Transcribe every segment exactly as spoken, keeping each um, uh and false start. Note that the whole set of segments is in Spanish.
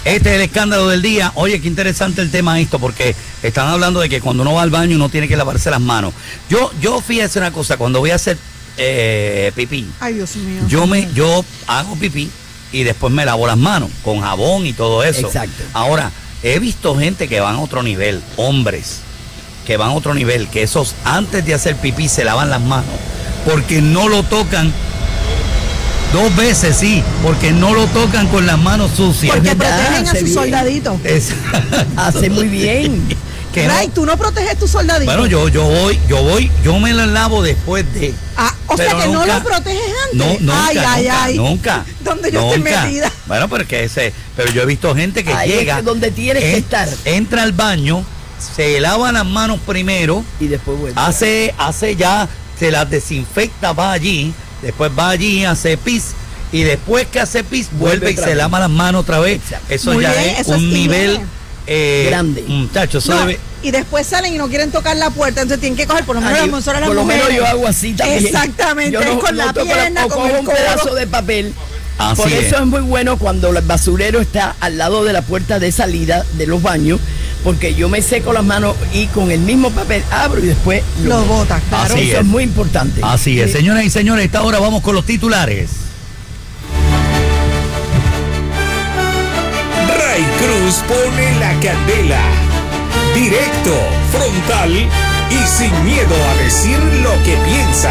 Este es el escándalo del día. Oye, qué interesante el tema esto, porque están hablando de que cuando uno va al baño uno tiene que lavarse las manos. Yo, yo fíjese una cosa, cuando voy a hacer eh, pipí, ay, Dios mío, yo me, yo hago pipí y después me lavo las manos con jabón y todo eso. Exacto. Ahora, he visto gente que van a otro nivel, hombres que van a otro nivel, que esos antes de hacer pipí se lavan las manos porque no lo tocan. Dos veces, sí, porque no lo tocan con las manos sucias. Porque verdad, protegen a hace sus bien. soldaditos. Es- Hace muy bien. que no- Ray, tú no proteges tus soldaditos. Bueno, yo, yo voy, yo voy, yo me las lavo después de. Ah, o sea pero que nunca- no lo proteges No, antes. nunca, ay, ay, nunca, ay. nunca. Donde yo nunca. estoy metida. Bueno, pero es que ese, pero yo he visto gente que Ahí es llega, que donde tienes que estar. entra al baño, se lava las manos primero, Y después vuelve. hace, hace ya, se las desinfecta, va allí, después va allí, hace pis, y después que hace pis, vuelve, Vuelve y otra se vez. lava las manos otra vez. Exacto. Eso Muy ya bien, es eso un es nivel higiene. eh, Grande. Muchacho, eso No, debe. y después salen y no quieren tocar la puerta, entonces tienen que coger por lo menos Ay, las nosotras las por lo menos mujeres. yo hago así también. Exactamente, Yo es no, con no la toco pierna, o con cojo el un codo. pedazo de papel. Así Por eso es. es muy bueno cuando el basurero está al lado de la puerta de salida de los baños, porque yo me seco las manos y con el mismo papel abro y después Lo botas, claro. Así Eso es. es muy importante. Así es, señoras y señores, a esta hora vamos con los titulares. Ray Cruz pone la candela. Directo, frontal y sin miedo a decir lo que piensa.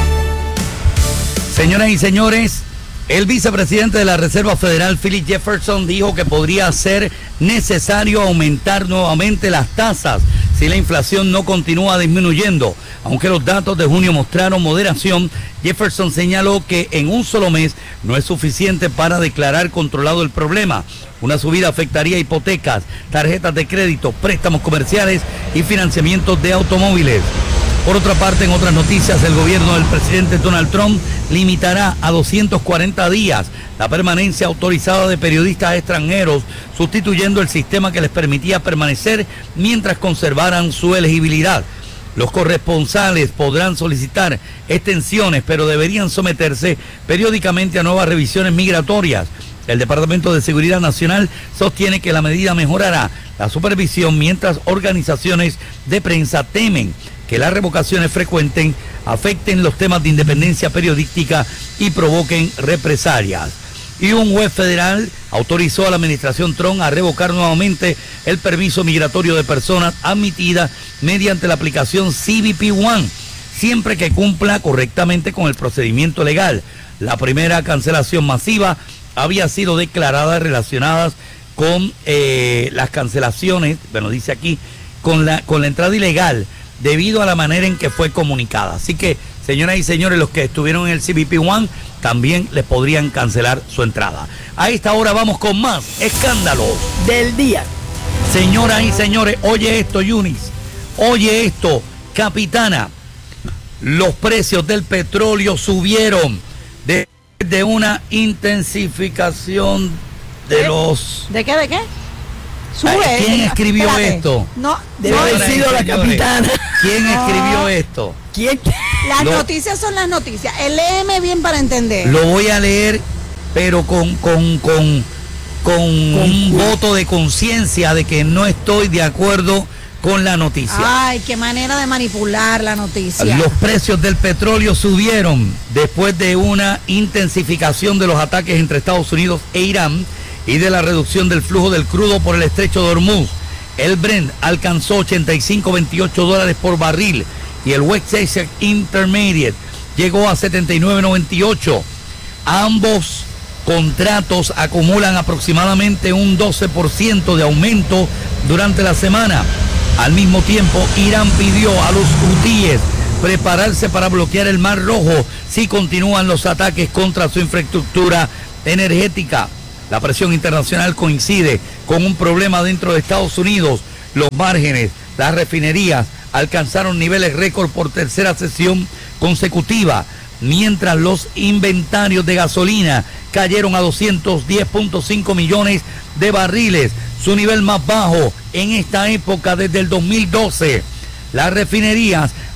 Señoras y señores, el vicepresidente de la Reserva Federal, Philip Jefferson, dijo que podría ser necesario aumentar nuevamente las tasas si la inflación no continúa disminuyendo. Aunque los datos de junio mostraron moderación, Jefferson señaló que en un solo mes no es suficiente para declarar controlado el problema. Una subida afectaría hipotecas, tarjetas de crédito, préstamos comerciales y financiamientos de automóviles. Por otra parte, en otras noticias, el gobierno del presidente Donald Trump limitará a doscientos cuarenta días la permanencia autorizada de periodistas extranjeros, sustituyendo el sistema que les permitía permanecer mientras conservaran su elegibilidad. Los corresponsales podrán solicitar extensiones, pero deberían someterse periódicamente a nuevas revisiones migratorias. El Departamento de Seguridad Nacional sostiene que la medida mejorará la supervisión, mientras organizaciones de prensa temen que las revocaciones frecuentes afecten los temas de independencia periodística y provoquen represalias. Y un juez federal autorizó a la administración Trump a revocar nuevamente el permiso migratorio de personas admitidas mediante la aplicación C B P One, siempre que cumpla correctamente con el procedimiento legal. La primera cancelación masiva había sido declarada relacionadas con eh, las cancelaciones, bueno, dice aquí, con la, con la entrada ilegal, debido a la manera en que fue comunicada. Así que, señoras y señores, los que estuvieron en el C B P One también les podrían cancelar su entrada. A esta hora vamos con más escándalos Del día. Señoras y señores, oye esto, Yunis. Oye esto, capitana. Los precios del petróleo subieron de, de una intensificación de ¿Eh? los... ¿De qué, de qué? Sube. Ay, ¿quién escribió Espérate. esto? No, Debe no, haber Señoras y sido la señores, capitana. ¿Quién No. escribió esto? ¿Quién? las Lo- noticias son las noticias. Eh, Léeme bien para entender. Lo voy a leer, pero con, con, con, con un voto de conciencia de que no estoy de acuerdo con la noticia. Ay, qué manera de manipular la noticia. Los precios del petróleo subieron después de una intensificación de los ataques entre Estados Unidos e Irán y de la reducción del flujo del crudo por el estrecho de Hormuz. El Brent alcanzó ochenta y cinco punto veintiocho dólares por barril y el West Texas Intermediate llegó a setenta y nueve punto noventa y ocho. Ambos contratos acumulan aproximadamente un doce por ciento de aumento durante la semana. Al mismo tiempo, Irán pidió a los hutíes prepararse para bloquear el Mar Rojo si continúan los ataques contra su infraestructura energética. La presión internacional coincide con un problema dentro de Estados Unidos. Los márgenes, las refinerías alcanzaron niveles récord por tercera sesión consecutiva, mientras los inventarios de gasolina cayeron a doscientos diez punto cinco millones de barriles, su nivel más bajo en esta época desde el dos mil doce. Las refinerías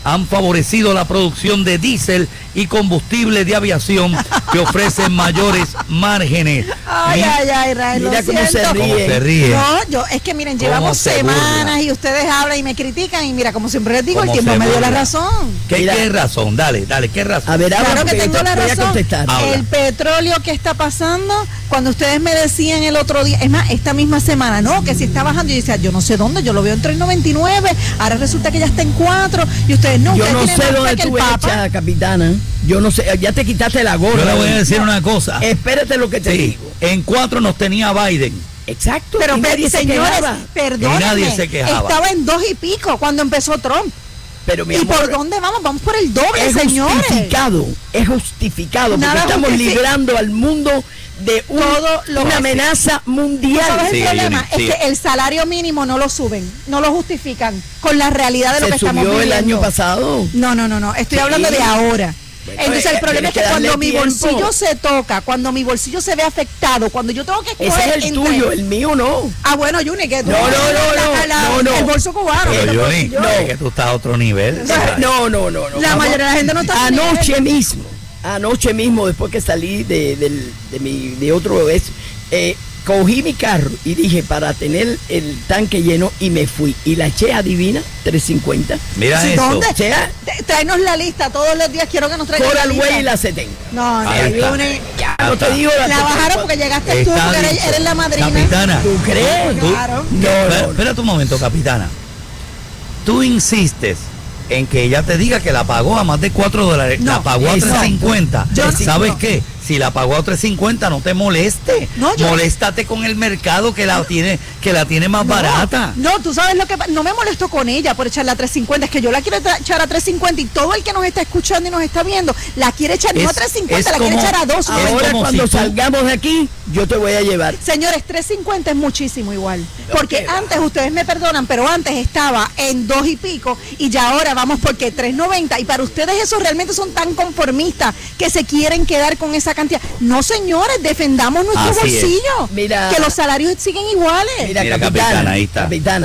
han favorecido la producción de diésel y combustible de aviación que ofrecen mayores márgenes. Ay, Mira, ay, ay, Ray, Mira lo cómo se siento. ríe. cómo se ríe. No, yo, es que miren, llevamos se semanas burla. y ustedes hablan y me critican y mira, como siempre les digo, el Cómo tiempo se me dio la burla. razón. ¿Qué, Mira. ¿Qué razón? Dale, dale, ¿qué razón? A ver, habla, Claro que porque yo tengo te la voy a razón. contestar. Habla. El petróleo que está pasando, cuando ustedes me decían el otro día, es más, esta misma semana, no, que si está bajando, yo decía, yo no sé dónde, yo lo veo en tres noventa y nueve, ahora resulta que ya está en cuatro, y ustedes no, Yo ustedes no tienen sé más fe dónde que el tú Papa. echas, capitana. Yo no sé, ya te quitaste la gorra. Yo le voy a decir una cosa. Espérate lo que te Sí, digo. en cuatro nos tenía Biden. Exacto. Pero y nadie pe- se señores, quejaba. perdónenme, Y nadie se quejaba. estaba en dos y pico cuando empezó Trump. Pero mi ¿Y amor, por dónde vamos? Vamos por el doble, es señores. justificado, es justificado, porque Nada estamos justifi- librando al mundo de un- Todo lo una que- amenaza mundial. ¿Sabes el Sigue, problema? Yuni, sigue. Es que el salario mínimo no lo suben, no lo justifican con la realidad de lo Se que estamos subió viviendo. el año pasado. No, no, no, no, estoy Sí. hablando de ahora. Bueno, Entonces eh, el problema tienes es que, que cuando darle mi tiempo. bolsillo se toca, cuando mi bolsillo se ve afectado, cuando yo tengo que Ese escoger es el entre- tuyo, el mío no. Ah, bueno, Juni, que tú No, no, no, la- la- no, no. el bolso cubano. Pero Yo- Johnny, yo- es que tú estás a otro nivel. ¿sabes? No, no, no, no. La Vamos- mayoría de la gente no está a ese Anoche nivel. mismo, anoche mismo, después que salí de, del- de mi de otro bebé, eh, cogí mi carro y dije para tener el tanque lleno y me fui. Y la eché, adivina, tres cincuenta. Mira ¿Sí, eso. dónde? O sea, T- Tráenos la lista todos los días, quiero que nos traigan la Coral lista. Way y la setenta. No, no, Ahí está. Juni, Ya Ya no te está. digo la bajaron porque llegaste tú, Está porque eres, dicho. eres la madrina. Capitana. ¿Tú crees? Tú- Claro. No, Espera, no, espérate un momento, capitana. Tú insistes en que ella te diga que la pagó a más de cuatro dólares. No, la pagó a exacto. tres cincuenta. Yo- ¿Sabes no. qué? Si la pagó a tres cincuenta, no te moleste. No, yo- Moléstate con el mercado que la tiene, que la tiene más No, barata. No, tú sabes lo que pa- no me molesto con ella por echarla a tres cincuenta, es que yo la quiero tra- echar a tres cincuenta y todo el que nos está escuchando y nos está viendo la quiere echar no Es- a tres cincuenta, es la quiere como- echar a dos. ahora- Ahora como cuando si tú- salgamos de aquí, yo te voy a llevar. Señores, tres cincuenta es muchísimo igual. Porque Ok, antes, ustedes me perdonan, pero antes estaba en dos y pico y ya ahora vamos porque tres noventa. Y para ustedes eso realmente son tan conformistas que se quieren quedar con esa cantidad. No, señores, defendamos nuestro Así es. bolsillo. Mira. Que los salarios siguen iguales. Mira, Mira, capitana, capitana, ahí está. capitana,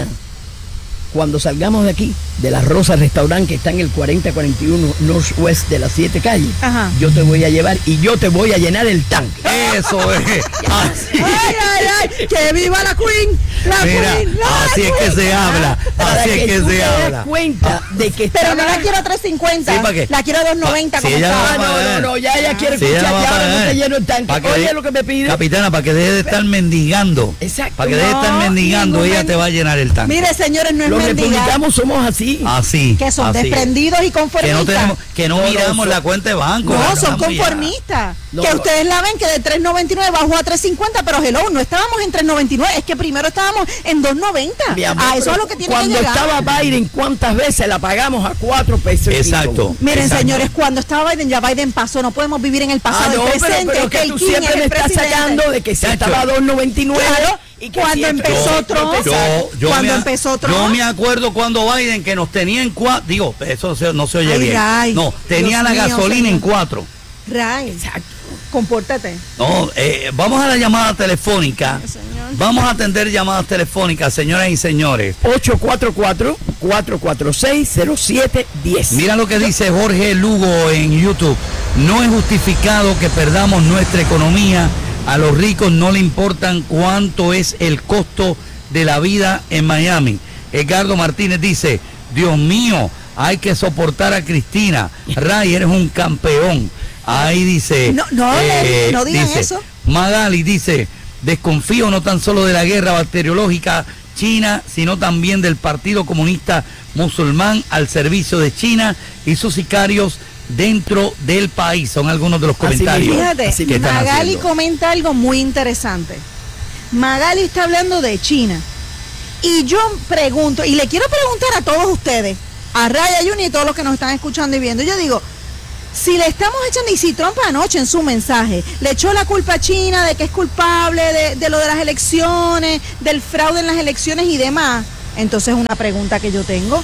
cuando salgamos de aquí, de la Rosa Restaurant que está en el cuarenta cuarenta y uno Northwest de las siete calles, Ajá. yo te voy a llevar y yo te voy a llenar el tanque. Eso es. Así, Ay, ay, ay, que viva la Queen, la mira, Queen, la así es que Queen. se habla. Para Así es que tú se te habla. des cuenta de que Pero no estaba- la quiero a tres cincuenta, Sí, ¿para qué? la quiero a dos noventa Pa- como si ella estaba. Ah, no, no, no, ya ella quiere Sí, escuchar, ella va ya a ahora no pagar. te lleno el tanque. Pa' que Oye de- lo que me pide. Capitana, para que deje de estar mendigando. Exacto. Para que deje de estar No, mendigando, ningún ella men- te va a llenar el tanque. Mire, señores, no es Los mendigar, republicanos somos así. Así. que son así es. desprendidos y Que conformistas. no tenemos, que no No, no, miramos son- la cuenta de banco. No, la son miramos ya. conformistas. No, que no. ustedes la ven que de tres noventa y nueve bajó a tres cincuenta, pero hello, no estábamos en tres noventa y nueve, es que primero estábamos en dos noventa. Mi amor, A eso pero es lo que tiene cuando que llegar. estaba Biden, ¿cuántas veces la pagamos a cuatro pesos? y Exacto. pico? Miren, Exacto. señores, cuando estaba Biden, ya Biden pasó, no podemos vivir en el pasado, Ah, no, el pero, presente, pero es que que el tú King siempre es me el estás presidente. sacando de que si Chacho. estaba a dos noventa y nueve Claro, y que cuando si esto- empezó yo- Trump, yo te Yo, yo Cuando me, empezó Trump. yo me acuerdo cuando Biden que nos tenía en cuatro, digo, eso se- no se oye Ay, bien. Ray, no, tenía Dios la mío, gasolina en señor. cuatro. Ray, Exacto. compórtate. No, eh, vamos a la llamada telefónica. Ay, señor. Vamos a atender llamadas telefónicas, señoras y señores. ocho cuatro cuatro, cuatro cuatro seis, cero siete uno cero. Mira lo que dice Jorge Lugo en YouTube. No es justificado que perdamos nuestra economía. A los ricos no le importan cuánto es el costo de la vida en Miami. Edgardo Martínez dice, Dios mío, hay que soportar a Cristina. Ray, eres un campeón. Ahí dice... No, no, eh, no digan dice, eso. Magali dice, desconfío no tan solo de la guerra bacteriológica china, sino también del Partido Comunista Musulmán al servicio de China y sus sicarios dentro del país. Son algunos de los Así comentarios mismo. Fíjate, Así que están Magali haciendo. comenta algo muy interesante. Magali está hablando de China. Y yo pregunto, y le quiero preguntar a todos ustedes, a Raya Juni y todos los que nos están escuchando y viendo, yo digo, si le estamos echando, y si Trump anoche en su mensaje le echó la culpa a China de que es culpable de, de lo de las elecciones, del fraude en las elecciones y demás, entonces una pregunta que yo tengo,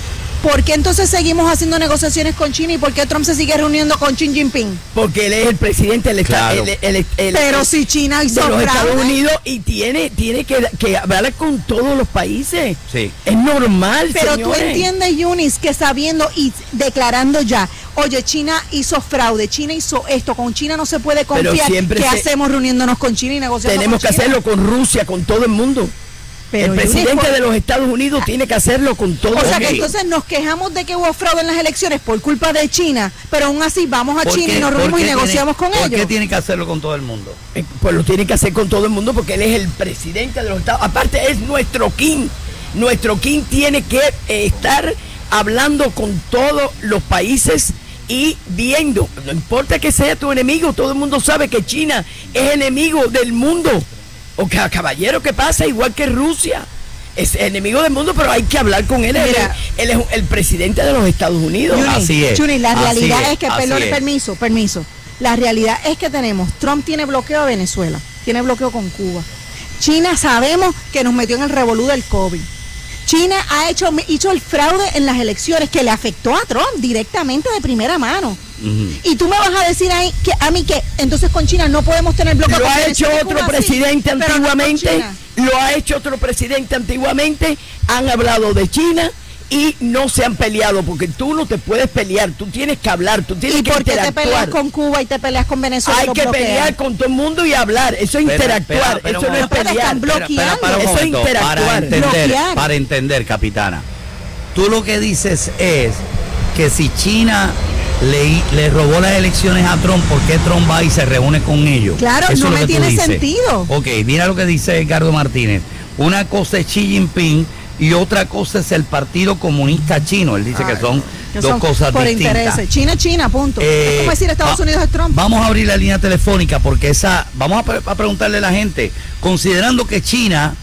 ¿por qué entonces seguimos haciendo negociaciones con China y por qué Trump se sigue reuniendo con Xi Jinping? Porque él es el presidente del Claro. Estado. el- el- el- Pero el- si China hizo de los fraude. Estados Unidos y tiene, tiene que, que hablar con todos los países. Sí. Es normal, Pero señores. tú entiendes, Yunis, que sabiendo y declarando ya, oye, China hizo fraude, China hizo esto, con China no se puede Pero confiar. siempre ¿Qué se- hacemos reuniéndonos con China y negociando Tenemos con que China? hacerlo con Rusia, con todo el mundo. Pero, el presidente Yunis, de los Estados Unidos tiene que hacerlo con todo O sea el que mundo. entonces nos quejamos de que hubo fraude en las elecciones por culpa de China, pero aún así vamos a ¿Por China qué- y nos por reunimos y qué negociamos tiene- con ¿Por qué ellos. tiene que hacerlo con todo el mundo? Eh, Pues lo tiene que hacer con todo el mundo porque él es el presidente de los Estados. Aparte es nuestro king. Nuestro king tiene que eh, estar hablando con todos los países y viendo. No importa que sea tu enemigo, todo el mundo sabe que China es enemigo del mundo. O que caballero, ¿qué pasa? Igual que Rusia. Es enemigo del mundo, pero hay que hablar con él. Él, Mira. él es el presidente de los Estados Unidos. Yuni, Así es, Yuni, la así realidad es, es, que, así perdón, es. permiso, permiso. La realidad es que tenemos, Trump tiene bloqueo a Venezuela, tiene bloqueo con Cuba. China sabemos que nos metió en el revolú del COVID. China ha hecho, hecho el fraude en las elecciones que le afectó a Trump directamente de primera mano. Ujú. Y tú me vas a decir ahí que a mí que entonces con China no podemos tener bloqueo. Lo con ha hecho Venezuela y otro Cuba, sí, presidente pero no con antiguamente, China. lo ha hecho otro presidente antiguamente, han hablado de China y no se han peleado, porque tú no te puedes pelear, tú tienes que hablar, tú tienes ¿Y que por qué te peleas interactuar. con Cuba y te peleas con Venezuela? Hay Los que bloqueas? pelear con todo el mundo y hablar, eso es Espera, interactuar, espera, espera un eso no es momento. Pero pelear. están bloqueando. para un Eso es momento, para interactuar. entender, Bloquear. para entender, capitana. Tú lo que dices es que si China le, le robó las elecciones a Trump, ¿por qué Trump va y se reúne con ellos? Claro, Eso no es lo me que tú tiene dices. sentido. Ok, mira lo que dice Edgardo Martínez. Una cosa es Xi Jinping y otra cosa es el Partido Comunista Chino. Él dice Ay, que son que dos son cosas por distintas. intereses. China es China, punto. Eh, es como decir Estados va- Unidos es Trump. Vamos a abrir la línea telefónica porque esa, vamos a, pre- a preguntarle a la gente, considerando que China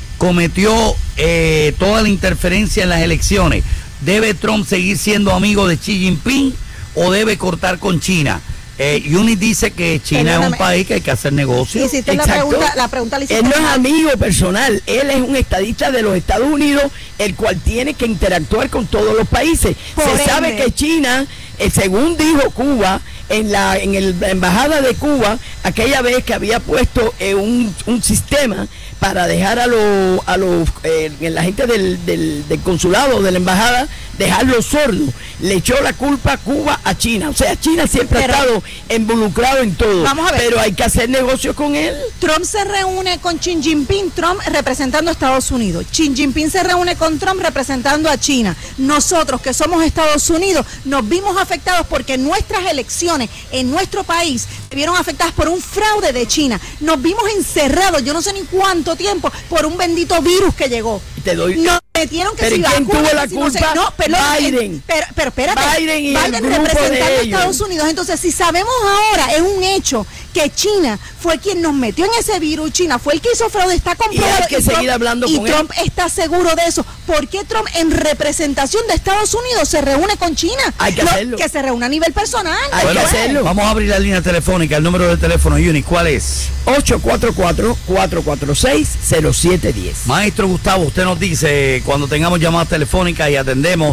cometió eh, toda la interferencia en las elecciones, ¿debe Trump seguir siendo amigo de Xi Jinping o debe cortar con China? Eh, Yunis dice que China es Perdóname. un país que hay que hacer negocios. Hiciste la Exacto. pregunta, la pregunta la hiciste Él no es mal. amigo personal, él es un estadista de los Estados Unidos, el cual tiene que interactuar con todos los países. Por Se ende. sabe que China, eh, según dijo Cuba, en la en el- la embajada de Cuba, aquella vez que había puesto eh, un, un sistema para dejar a los a los eh, la gente del, del, del consulado, de la embajada, dejarlos sordos, le echó la culpa a Cuba a China. O sea, China siempre Pero- ha estado involucrado en todo. Vamos a ver. Pero hay que hacer negocio con él. Trump se reúne con Xi Jinping, Trump representando a Estados Unidos. Xi Jinping se reúne con Trump representando a China. Nosotros, que somos Estados Unidos, nos vimos afectados porque nuestras elecciones en nuestro país se vieron afectadas por un fraude de China. Nos vimos encerrados, yo no sé ni cuánto tiempo, por un bendito virus que llegó. Te doy- Nos metieron que ¿Pero si quién vacunas, tuvo la que si no sé- culpa? no, perdón, Biden. eh, pero, pero espérate, Biden y el grupo representando de a ellos. Estados Unidos. Entonces, si sabemos ahora, es un hecho que China fue quien nos metió en ese virus, China fue el que hizo fraude, está comprobado. Y hay que seguir hablando y con él. Trump está seguro de eso. ¿Por qué Trump en representación de Estados Unidos se reúne con China? Hay que No, hacerlo. que se reúna a nivel personal. Hay no que puede. hacerlo. Vamos a abrir la línea telefónica, el número de teléfono, Yunis, ¿cuál es? ocho cuatro cuatro, cuatro cuatro seis, cero siete uno cero. Maestro Gustavo, usted nos dice cuando tengamos llamadas telefónicas y atendemos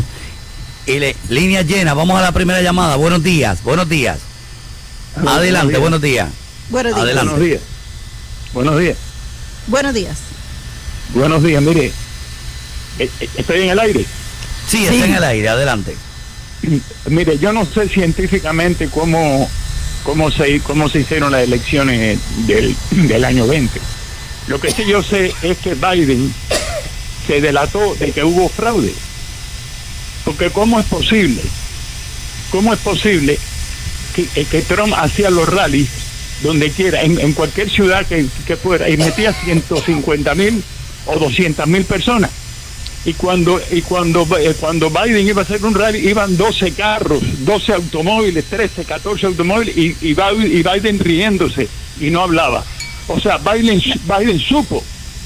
y le, línea llena, vamos a la primera llamada. Buenos días, buenos días. Adelante, buenos días. Buenos días. Adelante. Buenos días. Buenos días. Buenos días. Buenos días. Mire, eh, eh, estoy en el aire. Sí, está en el aire, adelante. Mire, yo no sé científicamente cómo cómo se cómo se hicieron las elecciones del, del año veinte. Lo que sí yo sé es que Biden se delató de que hubo fraude. Porque ¿cómo es posible? ¿Cómo es posible que, eh, que Trump hacía los rallies donde quiera, en, en cualquier ciudad que, que fuera, y metía ciento cincuenta mil o doscientas mil personas? Y cuando y cuando eh, cuando Biden iba a hacer un rally, iban doce carros, doce automóviles, trece, catorce automóviles, y, y, Biden, y Biden riéndose y no hablaba. O sea, Biden Biden supo,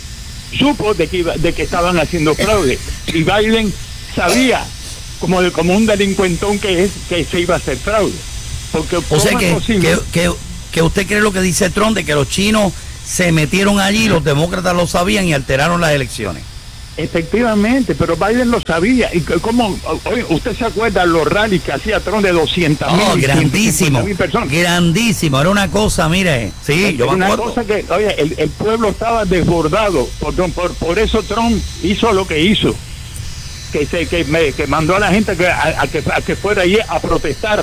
supo de que iba, de que estaban haciendo fraude, y Biden sabía, como de, como un delincuentón que es, que se iba a hacer fraude. Porque O sea ¿cómo es que, posible? que, que, que usted cree lo que dice Trump, de que los chinos se metieron allí, los demócratas lo sabían y alteraron las elecciones. Efectivamente, pero Biden lo sabía. ¿Y cómo? Oye, ¿usted se acuerda los rallies que hacía Trump de doscientas mil? Oh, grandísimo, personas? grandísimo, era una cosa, mire, sí, yo me una acuerdo. cosa que, oye, el, el pueblo estaba desbordado, por, por, por eso Trump hizo lo que hizo, que se que, me, que mandó a la gente que, a, a, que, a que fuera allí a protestar,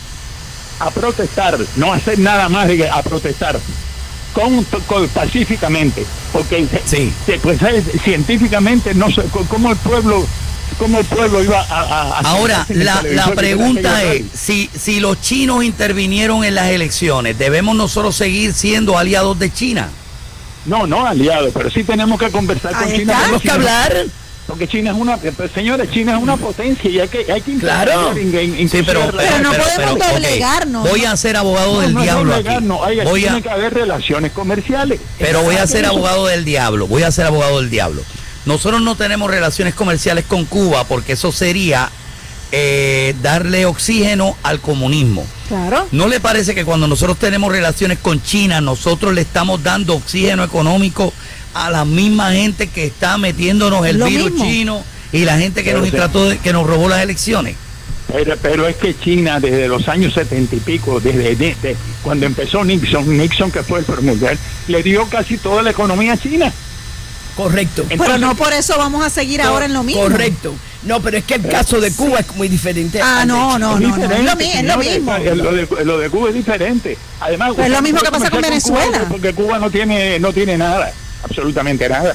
a protestar, no hacer nada más de que a protestar. Con, con, pacíficamente, porque sí. se, pues, científicamente no sé cómo el pueblo cómo el pueblo iba a, a, a ahora la, la pregunta es si si los chinos intervinieron en las elecciones, ¿debemos nosotros seguir siendo aliados de China? No, no aliados, pero sí tenemos que conversar con Ahí China. está, tenemos que hablar. Porque China es una, señores, China es una potencia y hay que, hay que claro. En, en, en sí, pero, pero, pero no pero, podemos pero, doblegarnos. Okay. Voy a ser abogado no, del no diablo es doblegar, no, hay, voy tiene a, que haber relaciones comerciales. Pero voy a ser abogado del diablo. Voy a ser abogado del diablo. Nosotros no tenemos relaciones comerciales con Cuba porque eso sería eh, darle oxígeno al comunismo. Claro. ¿No le parece que cuando nosotros tenemos relaciones con China, nosotros le estamos dando oxígeno económico a la misma gente que está metiéndonos el Lo virus mismo. chino y la gente que Pero nos sí. trató de, que nos robó las elecciones? Pero, pero es que China desde los años setenta y pico, desde, desde cuando empezó Nixon, Nixon que fue el primero, le dio casi toda la economía a China. Correcto. Pero Entonces, no por eso vamos a seguir ahora en lo mismo. Correcto. No, pero es que el caso de Cuba es muy diferente. Ah, al de no, China. no, es no, no, es lo, diferente, mi- es lo señores, mismo. eh, Lo de, lo de Cuba es diferente. Además, Pues es lo usted mismo no que puede pasa con comerciar Cuba Venezuela. porque Cuba no tiene, no tiene nada, absolutamente nada.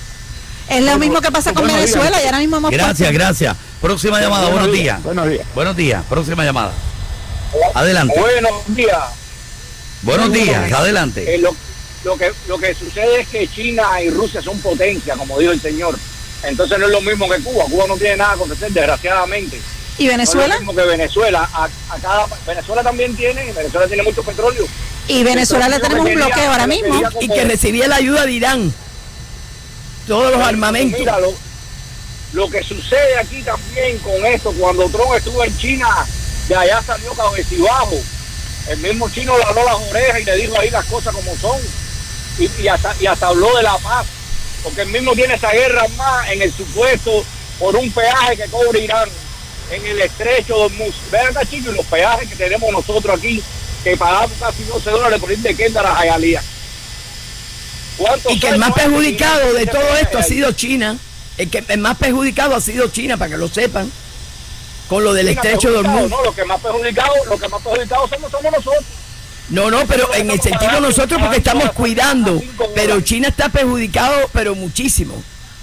Es lo Bueno, mismo que pasa con buenos Venezuela días. y ahora mismo hemos Gracias, puesto- gracias. Próxima llamada, Buenos buenos días, días. buenos días. Buenos días, próxima llamada. Adelante. Buenos días. Buenos días, Eh, adelante. lo, lo que lo que sucede es que China y Rusia son potencias, como dijo el señor. Entonces no es lo mismo que Cuba. Cuba no tiene nada que ofrecer, desgraciadamente. ¿Y Venezuela? No es lo mismo que Venezuela. A, a cada, Venezuela también tiene, Venezuela tiene mucho petróleo. Y Venezuela le Entonces, tenemos un lo que bloqueo quería- ahora lo que mismo. quería Y como- que recibía la ayuda de Irán. Todos los armamentos. Mira, lo, lo que sucede aquí también con esto, cuando Trump estuvo en China, de allá salió cabecibajo. El mismo chino le habló las orejas y le dijo ahí las cosas como son. Y, y, hasta, y hasta habló de la paz. Porque el mismo tiene esa guerra más en el supuesto por un peaje que cobra Irán en el estrecho de Hormuz. Vean acá, chicos, los peajes que tenemos nosotros aquí, que pagamos casi doce dólares por ir de Kendall a Hialeah. Y que el más perjudicado de todo esto ha sido China. El que el más perjudicado ha sido China, para que lo sepan. Con lo del estrecho de Hormuz. No, lo que más perjudicado, lo que más perjudicado somos, somos nosotros. No, no, pero en el sentido de nosotros porque estamos cuidando. Pero China está perjudicado, pero muchísimo.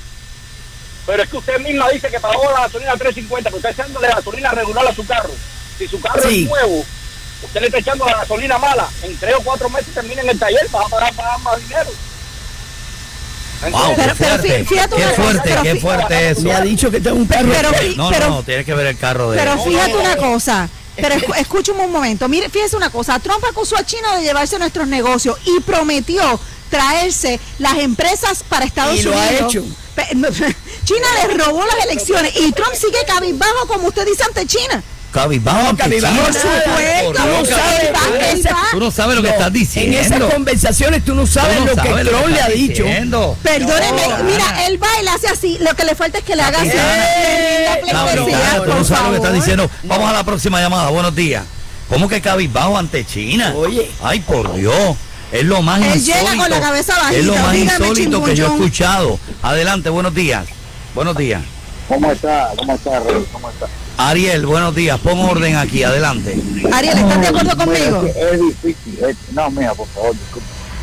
Pero es que usted misma dice que pagó la gasolina a tres cincuenta, pero usted está echándole gasolina regular a su carro. Si su carro Sí. es nuevo, usted le está echando la gasolina mala. En tres o cuatro meses termina en el taller, vas a pagar, pagar más dinero. Wow, Pero- qué pero fuerte, fí- fíjate qué una cosa, fuerte, pero qué fí- fuerte eso. Me ha dicho que tengo un perro. Pero, fí- No, pero- no, tienes que ver el carro de... Pero fíjate no, no. una cosa, pero escu- escúchame un momento, mire, fíjese una cosa, Trump acusó a China de llevarse nuestros negocios y prometió traerse las empresas para Estados Y lo Unidos. ha hecho. Pe- China le robó las elecciones y Trump sigue cabizbajo, como usted dice, ante China. Cabizbajo No, ante cabizbajo China. por supuesto, Por tú no Dios, sabes, cabizbajo. él va- Tú no sabes lo que No, estás en diciendo. esas conversaciones tú no sabes Tú no lo sabes que lo Trump le estás ha dicho. diciendo. Perdóneme, No, mira, Ana. él va y le hace así, lo que le falta es que le haga así. ¡Eh! La Cabizbajo, pleitesía, tú no por sabes lo que estás favor. diciendo. Vamos a la próxima llamada. Buenos días. ¿Cómo que cabizbajo ante China? Oye. Ay, por Dios. Es lo más Él insólito. llega con la cabeza bajita, Es lo más dígame, insólito que yo he chimbullón. escuchado. Adelante, buenos días. Buenos días. ¿Cómo está? ¿Cómo está, Rey? ¿Cómo está? Ariel, buenos días. Pon orden aquí. Adelante. Ariel, ¿estás de acuerdo Mira, conmigo? Es, que es difícil. es- no, mira, por favor, disculpe.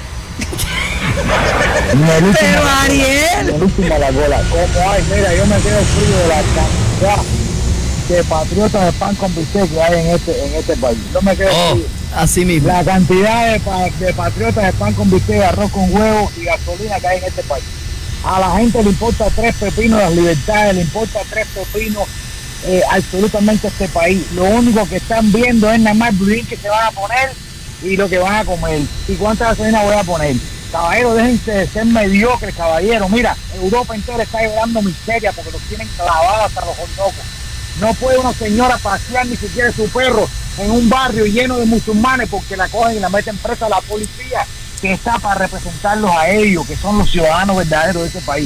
Mira, el último- Pero Ariel. el último la bola. ¿Cómo hay? Mira, yo me quedo frío de la cantidad de patriotas de pan con bistec que hay en este, en este país. Yo me quedo Oh. frío. Así mismo. La cantidad de, pa- de patriotas de pan con bistec, arroz con huevo y gasolina que hay en este país. A la gente le importa tres pepinos las libertades, le importa tres pepinos eh, absolutamente este país. Lo único que están viendo es nada más el budín que se van a poner y lo que van a comer. ¿Y cuánta gasolina voy a poner? Caballero, déjense de ser mediocres, caballero. Mira, Europa entera está llorando miseria porque los tienen clavados hasta los locos. No puede una señora pasear ni siquiera su perro en un barrio lleno de musulmanes porque la cogen y la meten presa a la policía que está para representarlos a ellos, que son los ciudadanos verdaderos de ese país.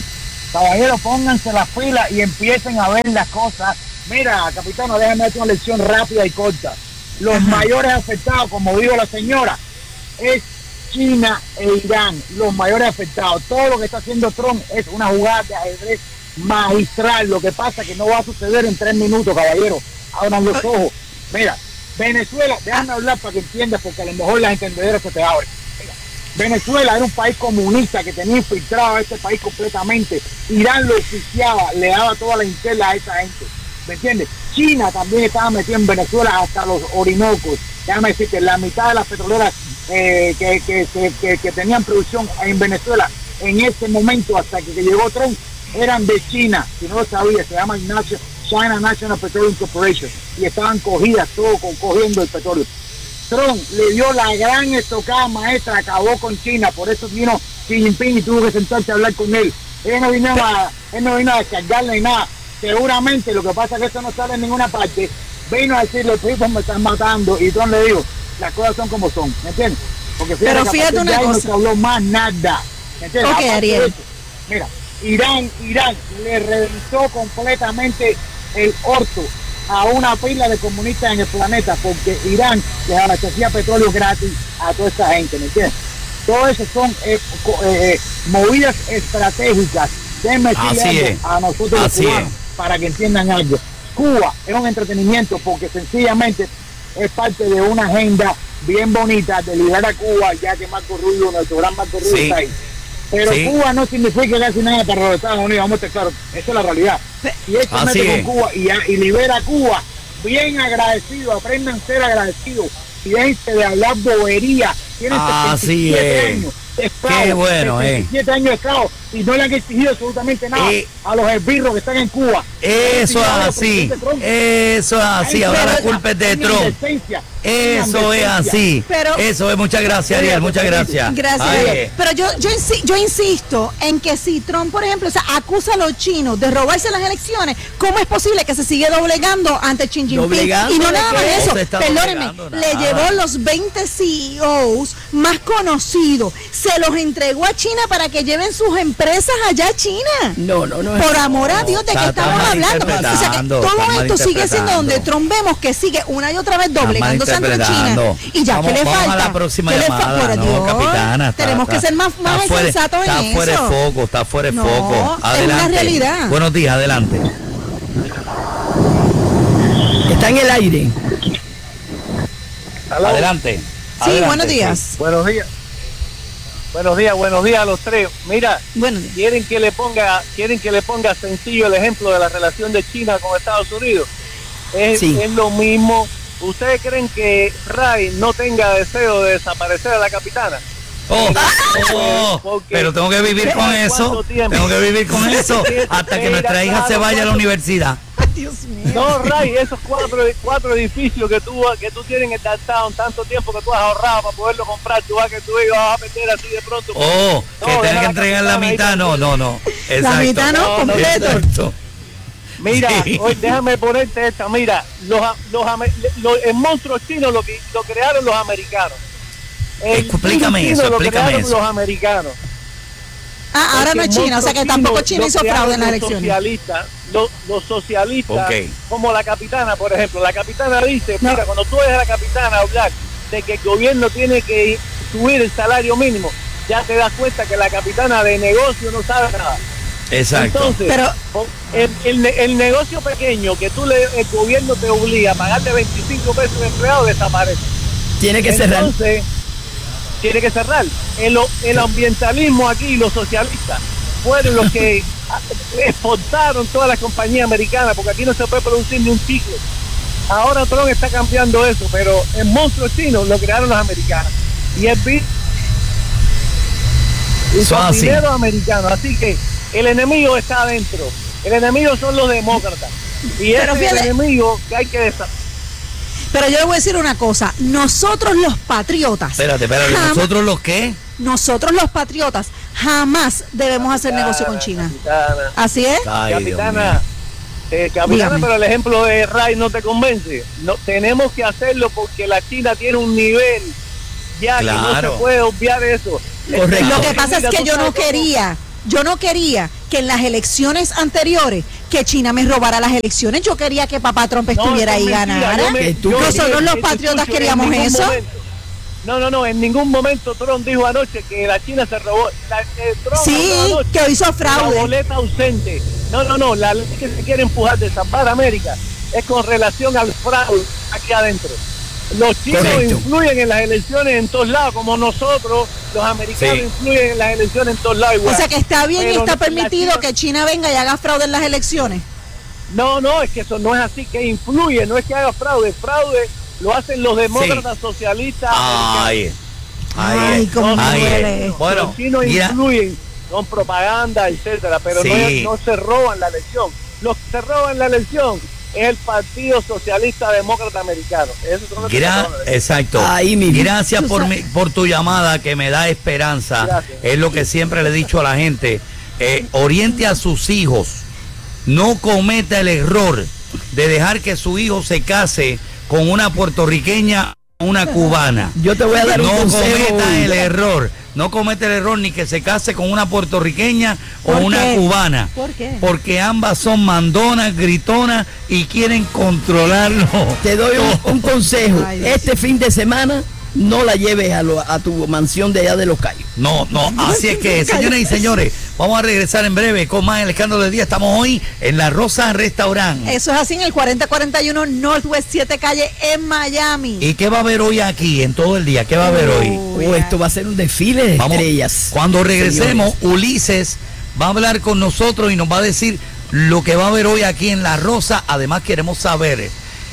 Caballeros, pónganse las pilas y empiecen a ver las cosas. Mira, capitano, déjame darte una lección rápida y corta. Los Ajá. mayores afectados, como dijo la señora, es China e Irán, los mayores afectados. Todo lo que está haciendo Trump es una jugada de ajedrez magistral. Lo que pasa es que no va a suceder en tres minutos, caballeros. Abran los ojos. Mira, Venezuela, déjame hablar para que entiendas, porque a lo mejor las entendederas se te abren. Mira, Venezuela era un país comunista que tenía infiltrado a este país completamente. Irán lo oficiaba, le daba toda la intel a esa gente. ¿Me entiendes? China también estaba metida en Venezuela hasta los Orinocos. Déjame decirte, la mitad de las petroleras eh, que, que, que, que, que tenían producción en Venezuela en ese momento, hasta que, que llegó Trump, eran de China. Si no lo sabía, se llama China National Petroleum Corporation, y estaban cogidas, todo con, cogiendo el petróleo. Trump le dio la gran estocada maestra, acabó con China, por eso vino Xi Jinping y tuvo que sentarse a hablar con él. Él no vino a, él no vino a descargarle ni nada. Seguramente lo que pasa es que eso no sale en ninguna parte. Vino a decirle, los tipos me están matando, y Trump le dijo, las cosas son como son, ¿me entiendes? Porque fíjate, pero fíjate una cosa, no se habló más nada, ¿me entiendes? Ok, Ariel. Eso, mira, Irán, Irán le reventó completamente el orto a una pila de comunistas en el planeta, porque Irán les abastecía petróleo gratis a toda esa gente, ¿me entiendes? Todo eso son eh, eh, movidas estratégicas. Déjenme decirle a nosotros los cubanos, para que entiendan algo. Cuba es un entretenimiento porque sencillamente es parte de una agenda bien bonita de liberar a Cuba, ya que Marco Rubio, nuestro gran Marco Rubio, sí. está ahí. Pero sí. Cuba no significa casi nada para los Estados Unidos, vamos a estar claros, esa es la realidad. Si él se mete con Cuba y, y libera a Cuba, bien agradecido, aprendan a ser agradecidos, y déjense de hablar bobería. Tienen Así setenta y siete es. años. Esclavo, Qué bueno, setenta y siete eh. años de esclavo, y no le han exigido absolutamente nada eh, a los esbirros que están en Cuba. Eso es así, eso es así. Ahora la culpa es de Trump. Eso es así. Pero, eso es, muchas gracias, Ariel, muchas gracias. Gracias, Ariel. Pero yo, yo, yo insisto en que si Trump, por ejemplo, o sea, acusa a los chinos de robarse las elecciones, ¿cómo es posible que se sigue doblegando ante Xi Jinping? Doblegando, y no nada más eso, no perdónenme, le llevó los veinte C E Os más conocidos, se los entregó a China para que lleven sus empresas allá a China. No, no, no. Por amor a Dios, ¿de qué estamos hablando? O sea, que todo esto sigue siendo donde Trump vemos que sigue una y otra vez doblegándose ante China. Y ya, ¿qué le falta? Vamos a la próxima ¿Qué llamada, le fa- no, Dios, capitana. Está, tenemos está, que ser más, más fuera, sensatos en está eso. Está fuera de foco, está fuera de no, foco. Adelante. Es una realidad. Buenos días, adelante. Está en el aire. ¿Aló? Adelante. Sí, adelante. buenos días. Sí. Buenos días. Buenos días, buenos días a los tres. Mira, buenos días. quieren que le ponga, quieren que le ponga sencillo el ejemplo de la relación de China con Estados Unidos. Es, sí. es lo mismo. ¿Ustedes creen que Ray no tenga deseo de desaparecer a la capitana? Oh, oh, oh, pero tengo que vivir con eso. Tengo que vivir con eso hasta que nuestra hija se vaya a la universidad. Dios mío. No, Ray, esos cuatro, cuatro edificios que tú, que tú tienes en downtown, tanto tiempo que tú has ahorrado para poderlo comprar, tú vas que tú vas a meter así de pronto. Oh, no, que tengas que entregar la mitad, no, no, no. Exacto. La mitad no, completo. Exacto. Mira, sí. hoy déjame ponerte esta, mira, los, los, los, el monstruo chino lo, lo crearon los americanos. El explícame eso, lo explícame eso. los americanos. Ah, ahora no es China, o sea que tampoco China hizo fraude en las los elecciones. Socialistas, los, los socialistas, okay. como la capitana, por ejemplo, la capitana dice, no. mira, cuando tú ves a la capitana hablar de que el gobierno tiene que subir el salario mínimo, ya te das cuenta que la capitana de negocio no sabe nada. Exacto. Entonces, pero el, el, el negocio pequeño que tú le, el gobierno te obliga a pagarle veinticinco pesos de empleado desaparece. Tiene que cerrar. Entonces, tiene que cerrar. El, el ambientalismo aquí, los socialistas, fueron los que exportaron todas las compañías americanas, porque aquí no se puede producir ni un chicle. Ahora Trump está cambiando eso, pero el monstruo chino lo crearon los americanos. Y el bit y con dinero americano. Así que el enemigo está adentro. El enemigo son los demócratas. Y ese es el enemigo que hay que deshacer. Pero yo le voy a decir una cosa, nosotros los patriotas. Espérate, espérate, jamás, ¿nosotros los qué? Nosotros los patriotas jamás debemos hacer capitana, negocio con China. Capitana. ¿Así es? Ay, capitana, eh, capitana, pero el ejemplo de Ray no te convence. No, tenemos que hacerlo porque la China tiene un nivel ya claro. que no se puede obviar eso. Correcto. Lo que pasa es que yo no quería, yo no quería que en las elecciones anteriores, que China me robara las elecciones. Yo quería que papá Trump estuviera no, ahí y ganara. Me, Nosotros los patriotas escucho, queríamos eso. Momento, no, no, no, en ningún momento Trump dijo anoche que la China se robó. La, eh, Trump sí, anoche, que hizo fraude. La boleta ausente. No, no, no, la ley que se quiere empujar de salvar a América es con relación al fraude aquí adentro. Los chinos Correcto. influyen en las elecciones en todos lados, como nosotros, los americanos sí. influyen en las elecciones en todos lados igual. O sea que está bien Pero y está permitido China... que China venga y haga fraude en las elecciones. No, no, es que eso no es así, que influye, no es que haga fraude, fraude lo hacen los demócratas sí. socialistas. Ay, ay, ay, cómo no, me duele. Bueno, los chinos yeah. influyen con propaganda, etcétera, pero sí. no, es, no se roban la elección. Los que se roban la elección es el Partido Socialista Demócrata Americano. Eso es Gra exacto. Ahí Gracias por, mi, por tu llamada que me da esperanza. Gracias. Es lo que siempre le he dicho a la gente. Eh, oriente a sus hijos. No cometa el error de dejar que su hijo se case con una puertorriqueña o una cubana. Yo te voy a dar no un consejo. No cometa el error. No comete el error ni que se case con una puertorriqueña o una qué? cubana. ¿Por qué? Porque ambas son mandonas, gritonas y quieren controlarlo. Te doy un, un consejo. Ay, este fin de semana no la lleves a, lo, a tu mansión de allá de Los Cayos. No, no, así es que, señoras y señores, vamos a regresar en breve con más El Escándalo del Día. Estamos hoy en La Rosa Restaurant. Eso es así, en el cuarenta cuarenta y uno Northwest siete Calle en Miami. ¿Y qué va a haber hoy aquí, en todo el día? ¿Qué va a haber hoy? Oh, esto va a ser un desfile de vamos, estrellas. Cuando regresemos, señores. Ulises va a hablar con nosotros y nos va a decir lo que va a haber hoy aquí en La Rosa. Además, queremos saber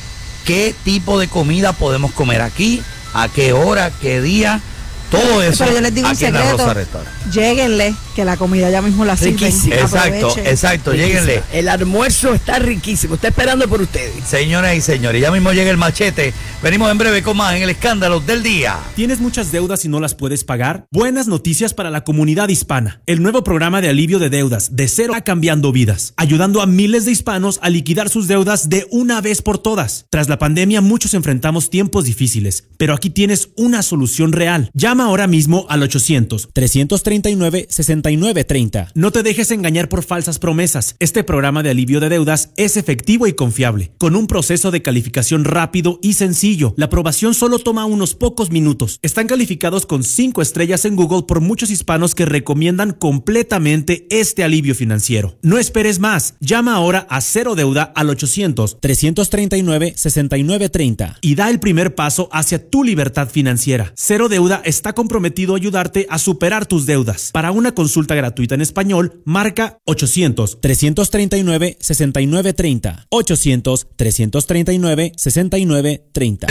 qué tipo de comida podemos comer aquí, a qué hora, qué día, todo eso. Pero yo les digo un secreto, lléguenle, que la comida ya mismo la sirven. Exacto, Aprovechen. exacto, riquísima. Lléguenle. El almuerzo está riquísimo, está esperando por ustedes. Señoras y señores, ya mismo llega el machete. Venimos en breve con más en El Escándalo del Día. ¿Tienes muchas deudas y no las puedes pagar? Buenas noticias para la comunidad hispana. El nuevo programa de alivio de deudas de cero a cambiando vidas, ayudando a miles de hispanos a liquidar sus deudas de una vez por todas. Tras la pandemia, muchos enfrentamos tiempos difíciles, pero aquí tienes una solución real. Llama ahora mismo al ochocientos, trescientos treinta y nueve, sesenta y nueve treinta. No te dejes engañar por falsas promesas. Este programa de alivio de deudas es efectivo y confiable, con un proceso de calificación rápido y sencillo. La aprobación solo toma unos pocos minutos. Están calificados con cinco estrellas en Google por muchos hispanos que recomiendan completamente este alivio financiero. No esperes más. Llama ahora a Cero Deuda al ochocientos, trescientos treinta y nueve, sesenta y nueve treinta y da el primer paso hacia tu libertad financiera. Cero Deuda está comprometido a ayudarte a superar tus deudas. Para una consulta gratuita en español, marca ochocientos, trescientos treinta y nueve, sesenta y nueve treinta. ochocientos, trescientos treinta y nueve, sesenta y nueve treinta.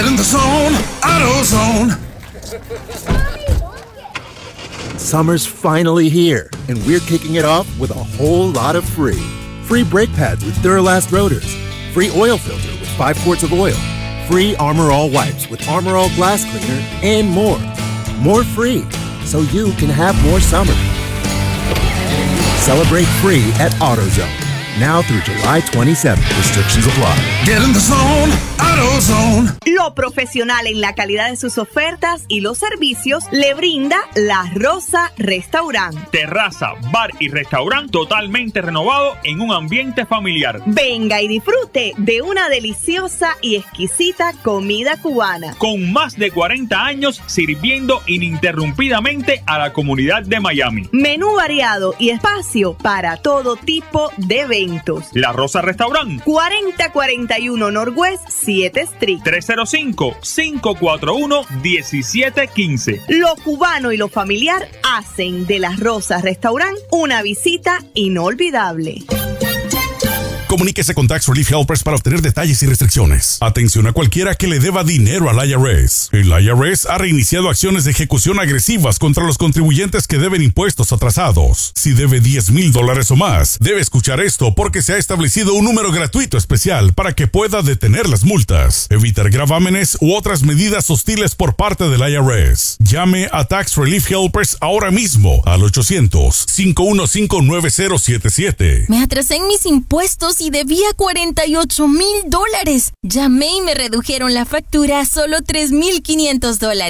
Summer's finally here, and we're kicking it off with a whole lot of free. Free brake pads with Duralast rotors. Free oil filter with five quarts of oil. Free Armor All wipes with Armor All glass cleaner, and more. More free, so you can have more summer. Celebrate free at AutoZone. Now through July twenty-seventh. Restrictions apply. Get in the zone, AutoZone. Lo profesional en la calidad de sus ofertas y los servicios le brinda La Rosa Restaurant. Terraza, bar y restaurante totalmente renovado en un ambiente familiar. Venga y disfrute de una deliciosa y exquisita comida cubana. Con más de cuarenta años sirviendo ininterrumpidamente a la comunidad de Miami. Menú variado y espacio para todo tipo de eventos. La Rosa Restaurant. cuarenta cuarenta y uno Northwest siete Street. tres cero cinco, cinco cuatro uno, uno siete uno cinco. Lo cubano y lo familiar hacen de La Rosa Restaurant una visita inolvidable. Comuníquese con Tax Relief Helpers para obtener detalles y restricciones. Atención a cualquiera que le deba dinero al I R S. El I R S ha reiniciado acciones de ejecución agresivas contra los contribuyentes que deben impuestos atrasados. Si debe diez mil dólares o más, debe escuchar esto porque se ha establecido un número gratuito especial para que pueda detener las multas, evitar gravámenes u otras medidas hostiles por parte del I R S. Llame a Tax Relief Helpers ahora mismo al ochocientos, cinco uno cinco, nueve cero siete siete. Me atrasé en mis impuestos y debía cuarenta y ocho mil dólares. Llamé y me redujeron la factura a solo tres mil quinientos dólares.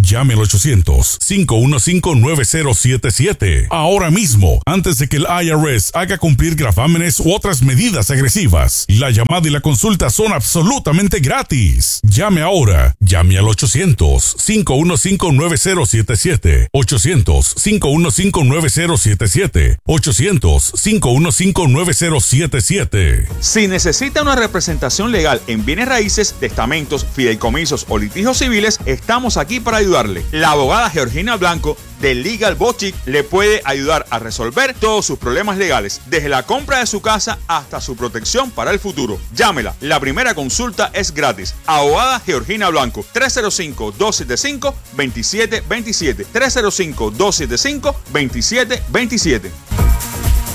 Llame al ochocientos, cinco uno cinco, nueve cero siete siete. Ahora mismo, antes de que el I R S haga cumplir gravámenes u otras medidas agresivas. La llamada y la consulta son absolutamente gratis. Llame ahora. Llame al ochocientos, cinco uno cinco, nueve cero siete siete. ochocientos, cinco uno cinco, nueve cero siete siete. ochocientos, cinco uno cinco, nueve cero siete siete. Si necesita una representación legal en bienes raíces, testamentos, fideicomisos o litigios civiles, estamos aquí para ayudarle. La abogada Georgina Blanco de Legal Boutique le puede ayudar a resolver todos sus problemas legales, desde la compra de su casa hasta su protección para el futuro. Llámela, la primera consulta es gratis. Abogada Georgina Blanco, tres cero cinco, dos siete cinco, dos siete dos siete, tres cero cinco, dos siete cinco, dos siete dos siete.